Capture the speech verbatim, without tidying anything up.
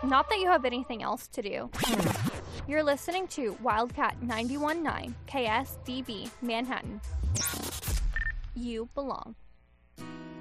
Not that you have anything else to do. You're listening to Wildcat ninety-one point nine K S D B Manhattan. You belong.